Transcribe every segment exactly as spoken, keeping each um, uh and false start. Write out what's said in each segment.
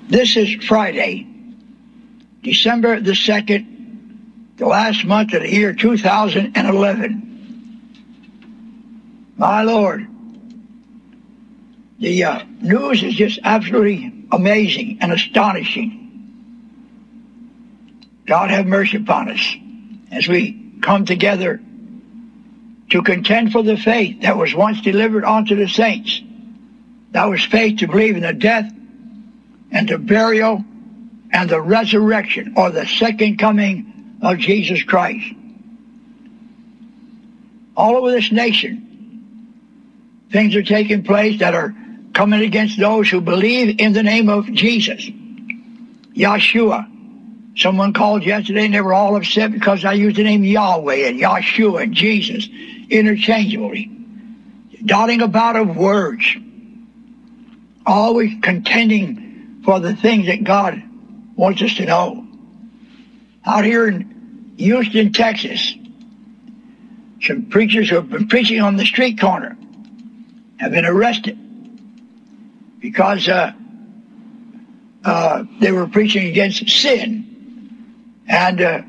This is Friday, December the second, the last month of the year two thousand eleven. My Lord, the uh, news is just absolutely amazing and astonishing. God have mercy upon us as we come together to contend for the faith that was once delivered unto the saints. That was faith to believe in the death and the burial and the resurrection, or the second coming of Jesus Christ. All over this nation, things are taking place that are coming against those who believe in the name of Jesus, Yeshua. Someone called yesterday and they were all upset because I used the name Yahweh and Yeshua and Jesus interchangeably. Dotting about of words. Always contending for the things that God wants us to know. Out here in Houston, Texas, some preachers who have been preaching on the street corner have been arrested because uh, uh, they were preaching against sin. And uh,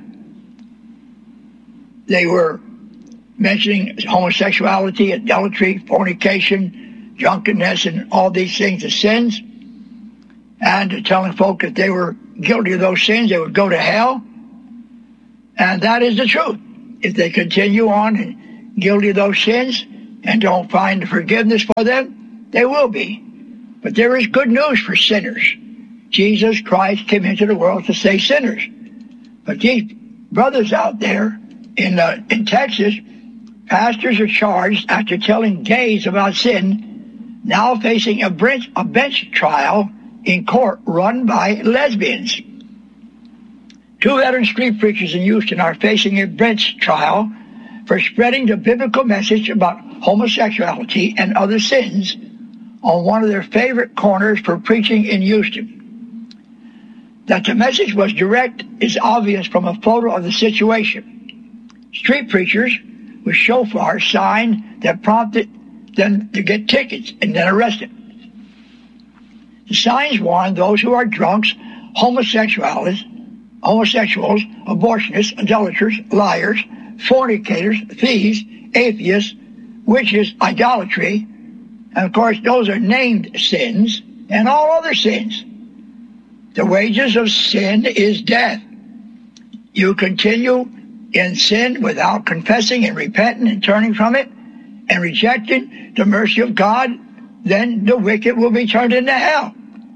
they were mentioning homosexuality, adultery, fornication, drunkenness, and all these things as sins. And telling folk that they were guilty of those sins, they would go to hell. And that is the truth. If they continue on and guilty of those sins and don't find forgiveness for them, they will be. But there is good news for sinners. Jesus Christ came into the world to save sinners. But these brothers out there in uh, in Texas, pastors are charged after telling gays about sin, now facing a bench, a bench trial in court run by lesbians. Two veteran street preachers in Houston are facing a bench trial for spreading the biblical message about homosexuality and other sins on one of their favorite corners for preaching in Houston. That the message was direct is obvious from a photo of the situation. Street preachers with shofars signed that prompted them to get tickets and then arrested. The signs warn those who are drunks, homosexuals, homosexuals, abortionists, adulterers, liars, fornicators, thieves, atheists, witches, idolatry, and of course those are named sins, and all other sins. The wages of sin is death. You continue in sin without confessing and repenting and turning from it and rejecting the mercy of God, then the wicked will be turned into hell.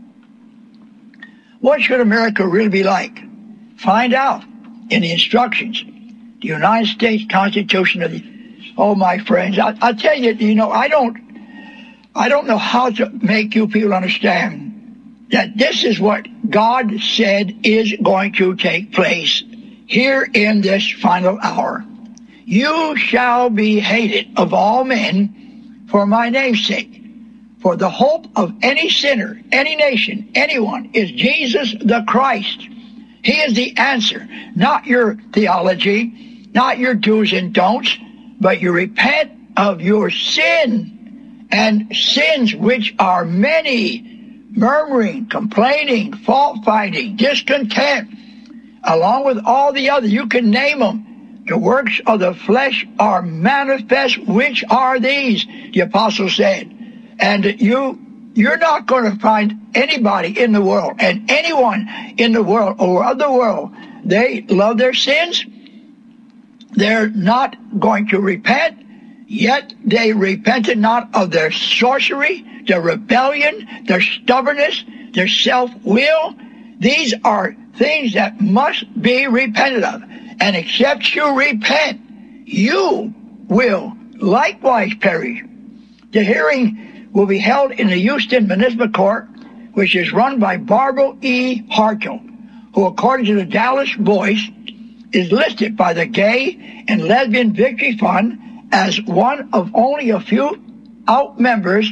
What should America really be like? Find out in the instructions. The United States Constitution of the... Oh, my friends, I, I tell you, you know, I don't, I don't know how to make you people understand that this is what God said is going to take place here in this final hour. You shall be hated of all men for my name's sake. For the hope of any sinner, any nation, anyone is Jesus the Christ. He is the answer, not your theology, not your do's and don'ts, but you repent of your sin and sins which are many. Murmuring, complaining, fault-finding, discontent, along with all the other, you can name them. The works of the flesh are manifest, which are these, the apostle said. And you, you're not going to find anybody in the world, and anyone in the world or other world, they love their sins. They're not going to repent, yet they repented not of their sorcery, their rebellion, their stubbornness, their self-will. These are things that must be repented of. And except you repent, you will likewise perish. The hearing will be held in the Houston Municipal Court, which is run by Barbara E. Hartle, who, according to the Dallas Voice, is listed by the Gay and Lesbian Victory Fund as one of only a few out members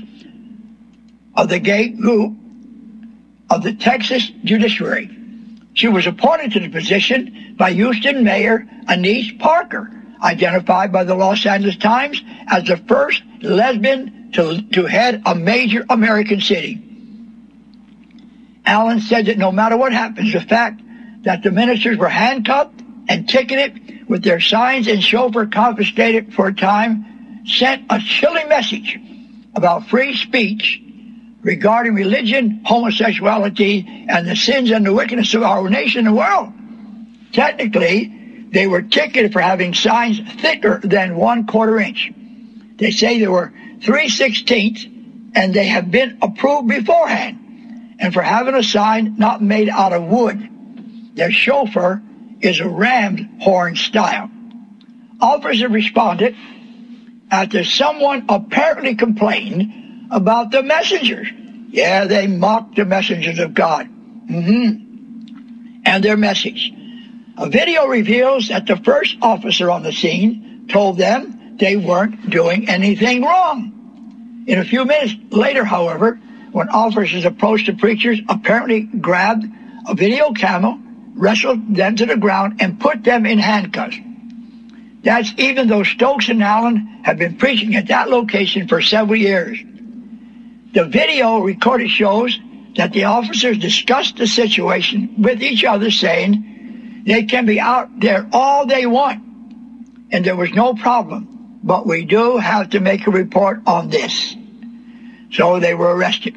of the gay group of the Texas judiciary. She was appointed to the position by Houston Mayor Annise Parker, identified by the Los Angeles Times as the first lesbian to, to head a major American city. Allen said that no matter what happens, the fact that the ministers were handcuffed and ticketed with their signs and chauffeur confiscated for a time sent a chilling message about free speech regarding religion, homosexuality, and the sins and the wickedness of our nation and world. Technically, they were ticketed for having signs thicker than one quarter inch. They say they were three sixteenths, and they have been approved beforehand. And for having a sign not made out of wood, their chauffeur is a rammed horn style. Officers responded after someone apparently complained about the messengers. Yeah, they mocked the messengers of God. Mm-hmm. And their message. A video reveals that the first officer on the scene told them they weren't doing anything wrong. In a few minutes later, however, when officers approached the preachers, apparently grabbed a video camera, wrestled them to the ground, and put them in handcuffs. That's even though Stokes and Allen have been preaching at that location for several years. The video recorded shows that the officers discussed the situation with each other, saying they can be out there all they want, and there was no problem, but we do have to make a report on this. So they were arrested.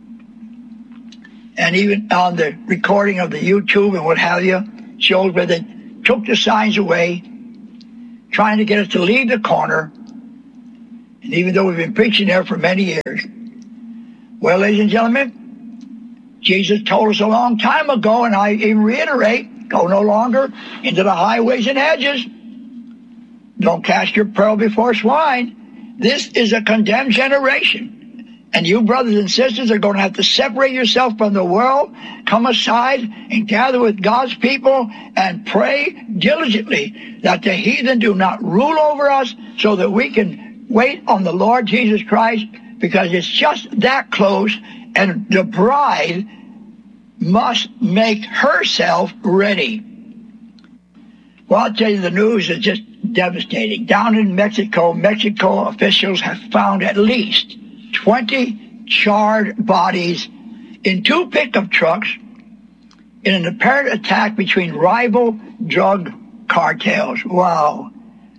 And even on the recording of the YouTube and what have you, shows where they took the signs away, trying to get us to leave the corner. And even though we've been preaching there for many years, well, ladies and gentlemen, Jesus told us a long time ago, and I even reiterate, go no longer into the highways and hedges. Don't cast your pearl before swine. This is a condemned generation. And you, brothers and sisters, are going to have to separate yourself from the world, come aside and gather with God's people and pray diligently that the heathen do not rule over us, so that we can wait on the Lord Jesus Christ, because it's just that close, and the bride must make herself ready. Well, I'll tell you, the news is just devastating. Down in Mexico, Mexico officials have found at least twenty charred bodies in two pickup trucks in an apparent attack between rival drug cartels. Wow.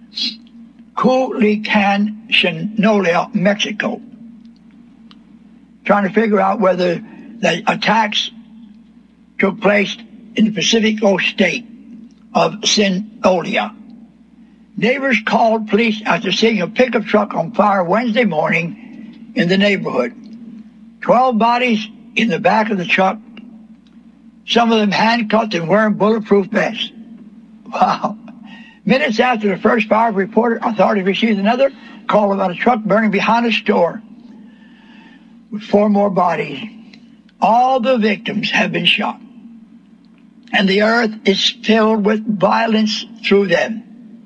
Culiacan, Sinaloa, Mexico. Trying to figure out whether the attacks took place in the Pacifico state of Sinaloa. Neighbors called police after seeing a pickup truck on fire Wednesday morning in the neighborhood. Twelve bodies in the back of the truck, some of them handcuffed and wearing bulletproof vests. Wow. Minutes after the first fire reported, authorities received another call about a truck burning behind a store with four more bodies. All the victims have been shot, and the earth is filled with violence through them.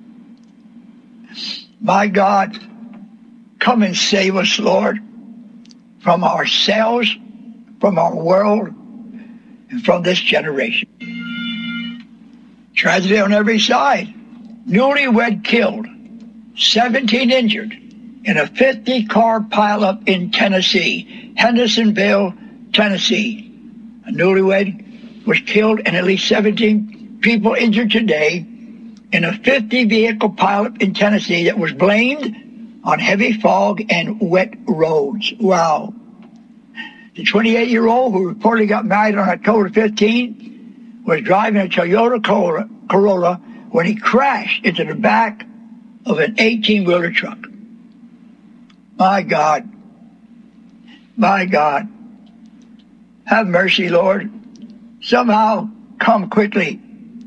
My God, come and save us, Lord, from ourselves, from our world, and from this generation. Tragedy on every side. Newlywed killed, seventeen injured in a fifty-car pileup in Tennessee, Hendersonville, Tennessee. A newlywed was killed and at least seventeen people injured today in a fifty-vehicle pileup in Tennessee that was blamed on heavy fog and wet roads. Wow. The twenty-eight-year-old, who reportedly got married on October fifteenth, was driving a Toyota Corolla when he crashed into the back of an eighteen-wheeler truck. My God. My God. Have mercy, Lord. Somehow come quickly.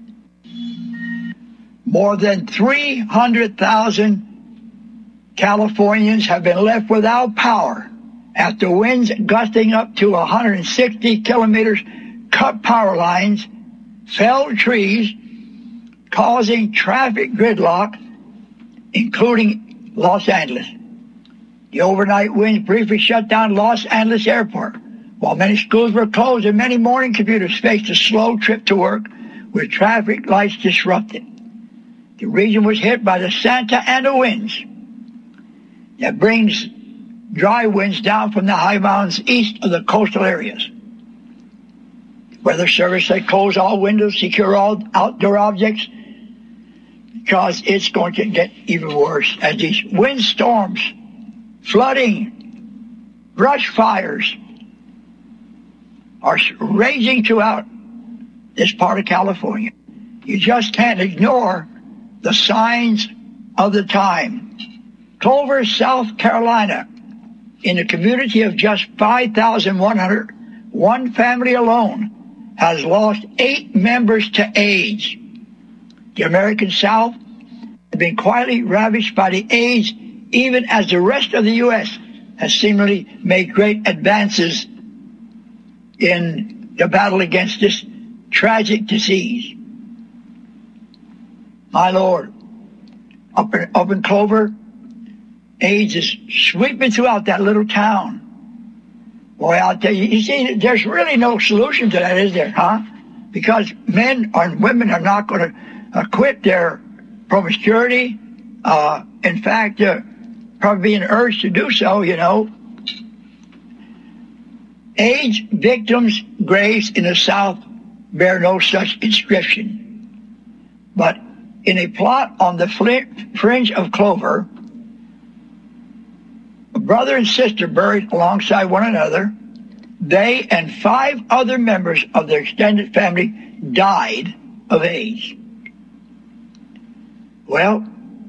More than three hundred thousand Californians have been left without power after winds gusting up to one hundred sixty kilometers cut power lines, felled trees, causing traffic gridlock, including Los Angeles. The overnight winds briefly shut down Los Angeles Airport, while many schools were closed and many morning commuters faced a slow trip to work with traffic lights disrupted. The region was hit by the Santa Ana winds that brings dry winds down from the high mountains east of the coastal areas. Weather Service said close all windows, secure all outdoor objects, because it's going to get even worse as these windstorms, flooding, brush fires are raging throughout this part of California. You just can't ignore the signs of the time. Clover, South Carolina, in a community of just five thousand one hundred, one family alone has lost eight members to AIDS. The American South has been quietly ravaged by the AIDS, even as the rest of the U S has seemingly made great advances in the battle against this tragic disease. My Lord, up in, up in Clover, AIDS is sweeping throughout that little town. Boy, I'll tell you, you see, there's really no solution to that, is there, huh? Because men and women are not going to uh, quit their promiscuity. Uh, in fact, uh, probably being urged to do so, you know. AIDS victims' graves in the South bear no such inscription. But in a plot on the fringe of Clover, a brother and sister buried alongside one another, they and five other members of their extended family died of AIDS. Well,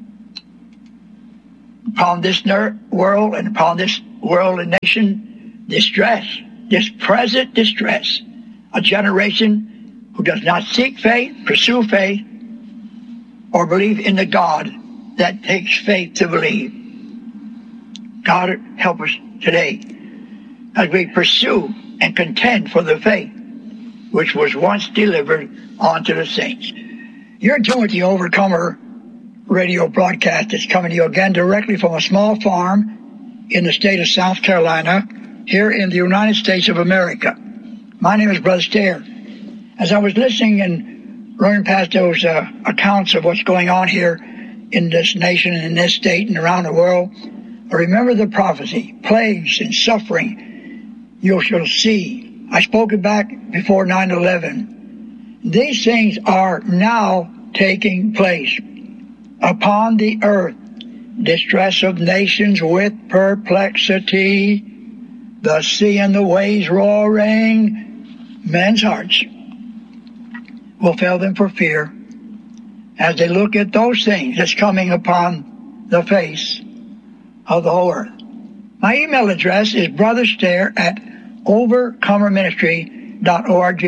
upon this world and upon this world and nation, distress, this present distress, a generation who does not seek faith, pursue faith, or believe in the God that takes faith to believe. God help us today as we pursue and contend for the faith which was once delivered unto the saints. You're tuned with the Overcomer radio broadcast that's coming to you again directly from a small farm in the state of South Carolina, here in the United States of America. My name is Brother Stair. As I was listening and running past those uh, accounts of what's going on here in this nation and in this state and around the world, I remember the prophecy, plagues and suffering you shall see. I spoke it back before nine eleven. These things are now taking place upon the earth. Distress of nations with perplexity, the sea and the waves roaring. Men's hearts will fail them for fear as they look at those things that's coming upon the face of the whole earth. My email address is brotherstair at overcomer ministry dot org.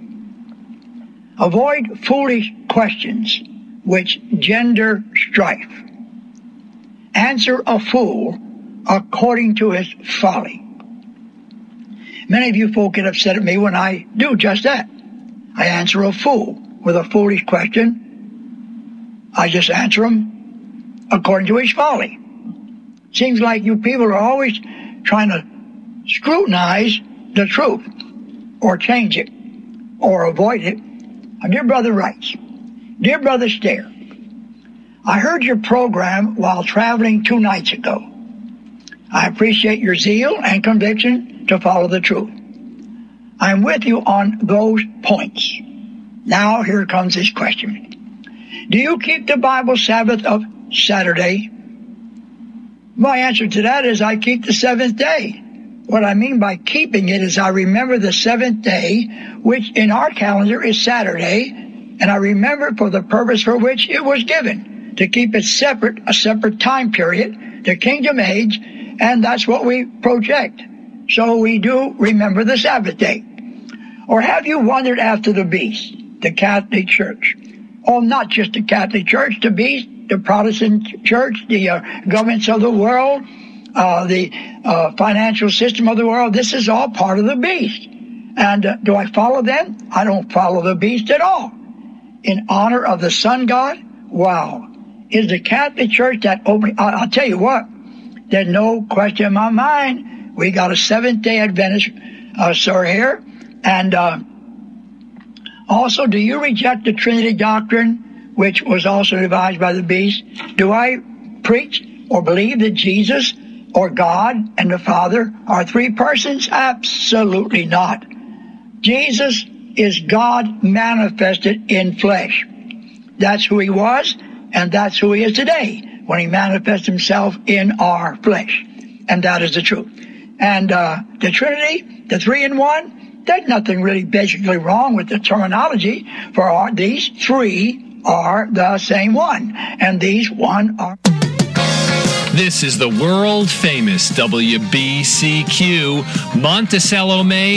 Avoid foolish questions which gender strife. Answer a fool according to his folly. Many of you folk get upset at me when I do just that. I answer a fool with a foolish question. I just answer him according to his folly. Seems like you people are always trying to scrutinize the truth or change it or avoid it. Our dear brother writes, Dear Brother Stair, I heard your program while traveling two nights ago. I appreciate your zeal and conviction to follow the truth. I am with you on those points. Now here comes this question. Do you keep the Bible Sabbath of Saturday? My answer to that is I keep the seventh day. What I mean by keeping it is I remember the seventh day, which in our calendar is Saturday, and I remember it for the purpose for which it was given, to keep it separate, a separate time period, the kingdom age, and that's what we project. So we do remember the Sabbath day. Or have you wondered after the beast, the Catholic Church? Oh, not just the Catholic Church, the beast, the Protestant Church, the uh, governments of the world, uh, the uh, financial system of the world. This is all part of the beast. And uh, do I follow them? I don't follow the beast at all. In honor of the sun god? Wow. Is the Catholic Church that open? I'll, I'll tell you what, there's no question in my mind. We got a Seventh-day Adventist, uh, sir, here. And uh, also, do you reject the Trinity doctrine, which was also devised by the beast? Do I preach or believe that Jesus or God and the Father are three persons? Absolutely not. Jesus is God manifested in flesh. That's who he was, and that's who he is today, when he manifests himself in our flesh. And that is the truth. And uh, the Trinity, the three in one, there's nothing really basically wrong with the terminology, for our, these three are the same one, and these one are... This is the world-famous W B C Q Monticello, Maine.